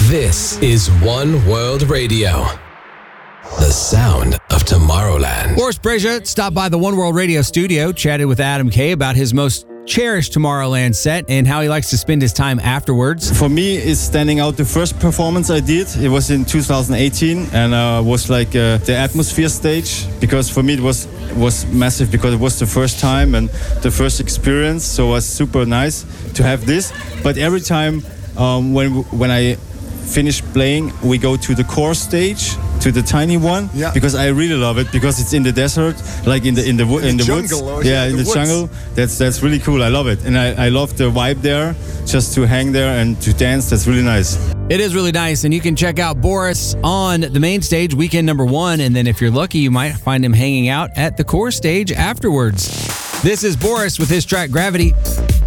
This is One World Radio, the sound of Tomorrowland. Boris Brejcha stopped by the One World Radio studio, chatted with Adam K about his most cherished Tomorrowland set and how he likes to spend his time afterwards. For me, it's standing out the first performance I did. It was in 2018 and was like the Atmosphere stage, because for me it was massive because it was the first time and the first experience, so it was super nice to have this. But every time when I finish playing, we go to the core stage, to the tiny one, because I really love it, because it's in the desert, like in the jungle, woods. In the jungle. That's really cool. I love it, and I love the vibe there. Just to hang there and to dance, that's really nice. It is really nice, and you can check out Boris on the main stage weekend number 1, and then if you're lucky, you might find him hanging out at the core stage afterwards. This is Boris with his track Gravity.